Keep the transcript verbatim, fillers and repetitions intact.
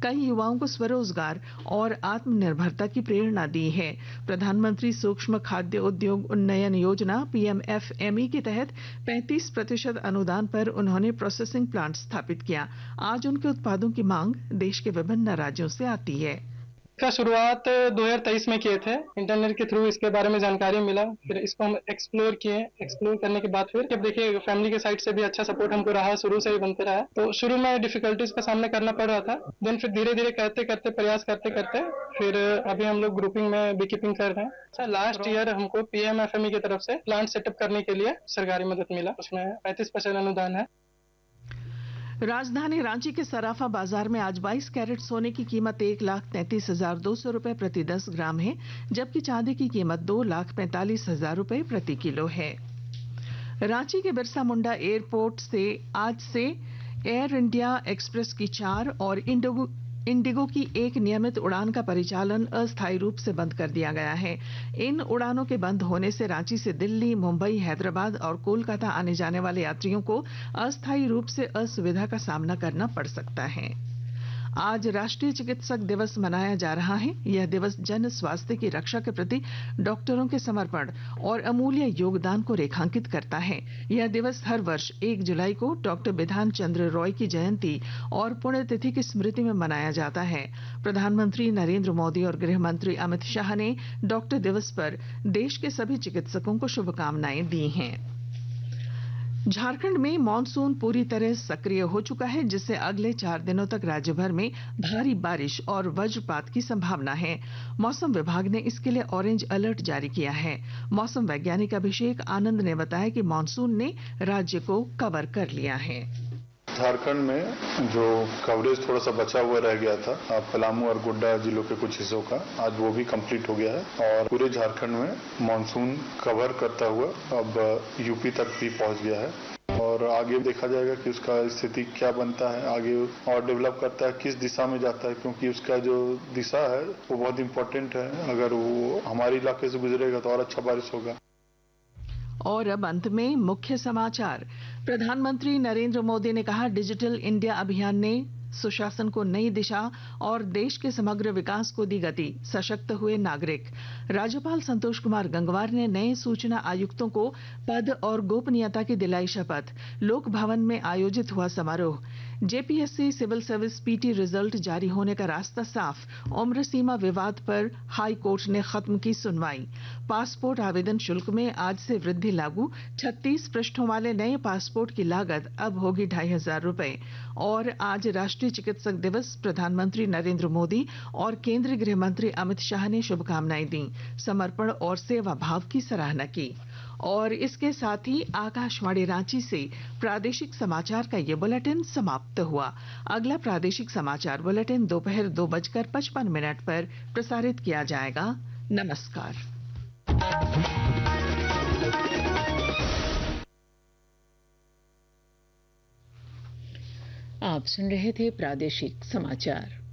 कई युवाओं को स्वरोजगार और आत्मनिर्भरता की प्रेरणा दी है। प्रधानमंत्री सूक्ष्म खाद्य उद्योग उन्नयन योजना पीएमएफएमई के तहत पैंतीस प्रतिशत अनुदान पर उन्होंने प्रोसेसिंग प्लांट स्थापित किया। आज उनके उत्पादों की मांग देश के विभिन्न राज्यों से आती है। इसका शुरुआत दो हज़ार तेईस में किए थे। इंटरनेट के थ्रू इसके बारे में जानकारी मिला, फिर इसको हम एक्सप्लोर किए। एक्सप्लोर करने के बाद फिर जब देखिए फैमिली के साइड से भी अच्छा सपोर्ट हमको रहा, शुरू से ही बनते रहा। तो शुरू में डिफिकल्टीज का सामना करना पड़ रहा था, देन फिर धीरे धीरे करते करते प्रयास करते करते फिर अभी हम लोग ग्रुपिंग में बी कीपिंग कर रहे हैं। सर लास्ट ईयर हमको पीएमएफएमई की तरफ से प्लांट सेटअप करने के लिए सरकारी मदद मिला, उसमें पैंतीस परसेंट अनुदान है। राजधानी रांची के सराफा बाजार में आज बाईस कैरेट सोने की कीमत एक लाख तैंतीस हजार दो सौ रूपये प्रति दस ग्राम है, जबकि चांदी की कीमत दो लाख पैंतालीस हजार रूपये प्रति किलो है। रांची के बिरसा मुंडा एयरपोर्ट से आज से एयर इंडिया एक्सप्रेस की चार और इंडिगो इंडिगो की एक नियमित उड़ान का परिचालन अस्थायी रूप से बंद कर दिया गया है। इन उड़ानों के बंद होने से रांची से दिल्ली, मुंबई, हैदराबाद और कोलकाता आने जाने वाले यात्रियों को अस्थायी रूप से असुविधा का सामना करना पड़ सकता है। आज राष्ट्रीय चिकित्सक दिवस मनाया जा रहा है। यह दिवस जन स्वास्थ्य की रक्षा के प्रति डॉक्टरों के समर्पण और अमूल्य योगदान को रेखांकित करता है। यह दिवस हर वर्ष एक जुलाई को डॉक्टर बिधान चंद्र रॉय की जयंती और पुण्यतिथि की स्मृति में मनाया जाता है। प्रधानमंत्री नरेंद्र मोदी और गृह मंत्री अमित शाह ने डॉक्टर दिवस पर देश के सभी चिकित्सकों को शुभकामनाएं दी हैं। झारखंड में मॉनसून पूरी तरह सक्रिय हो चुका है, जिससे अगले चार दिनों तक राज्य भर में भारी बारिश और वज्रपात की संभावना है। मौसम विभाग ने इसके लिए ऑरेंज अलर्ट जारी किया है। मौसम वैज्ञानिक अभिषेक आनंद ने बताया कि मॉनसून ने राज्य को कवर कर लिया है। झारखंड में जो कवरेज थोड़ा सा बचा हुआ रह गया था पलामू और गोड्डा जिलों के कुछ हिस्सों का, आज वो भी कंप्लीट हो गया है और पूरे झारखंड में मानसून कवर करता हुआ अब यूपी तक भी पहुंच गया है और आगे देखा जाएगा कि उसका स्थिति क्या बनता है, आगे और डेवलप करता है, किस दिशा में जाता है, क्योंकि उसका जो दिशा है वो बहुत इंपॉर्टेंट है। अगर वो हमारे इलाके से गुजरेगा तो और अच्छा बारिश होगा। और अब अंत में मुख्य समाचार। प्रधानमंत्री नरेंद्र मोदी ने कहा, डिजिटल इंडिया अभियान ने सुशासन को नई दिशा और देश के समग्र विकास को दी गति। सशक्त हुए नागरिक। राज्यपाल संतोष कुमार गंगवार ने नए सूचना आयुक्तों को पद और गोपनीयता की दिलाई शपथ। लोक भवन में आयोजित हुआ समारोह। JPSC civil service PT result जारी होने का रास्ता साफ। उम्र सीमा विवाद पर हाई कोर्ट ने खत्म की सुनवाई। पासपोर्ट आवेदन शुल्क में आज से वृद्धि लागू। छत्तीस पृष्ठों वाले नए पासपोर्ट की लागत अब होगी ढाई हजार रूपये। और आज राष्ट्रीय चिकित्सक दिवस। प्रधानमंत्री नरेंद्र मोदी और केंद्रीय गृह मंत्री अमित शाह ने शुभकामनाएं दी, समर्पण और सेवा भाव की सराहना की। और इसके साथ ही आकाशवाणी रांची से प्रादेशिक समाचार का ये बुलेटिन समाप्त हुआ। अगला प्रादेशिक समाचार बुलेटिन दोपहर दो बजकर पचपन मिनट पर प्रसारित किया जाएगा। नमस्कार। आप सुन रहे थे प्रादेशिक समाचार।